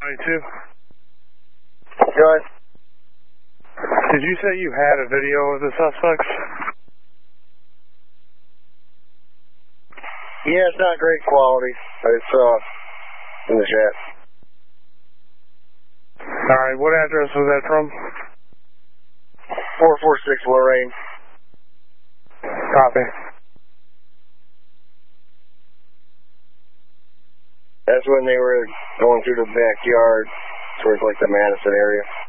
22. Good. Did you say you had a video of the suspects? Yeah, it's not great quality, but it's in the chat. Alright, what address was that from? 446 Lorraine. Copy. That's when they were going through the backyard towards like the Madison area.